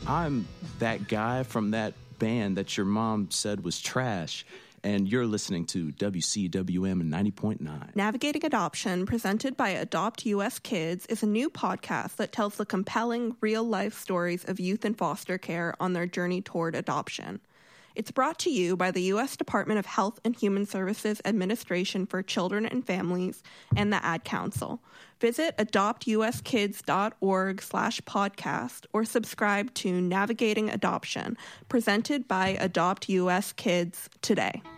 I'm that guy from that band that your mom said was trash, and you're listening to WCWM 90.9. Navigating Adoption, presented by Adopt US Kids, is a new podcast that tells the compelling, real-life stories of youth in foster care on their journey toward adoption. It's brought to you by the U.S. Department of Health and Human Services Administration for Children and Families and the Ad Council. Visit adoptuskids.org/podcast or subscribe to Navigating Adoption, presented by Adopt US Kids today.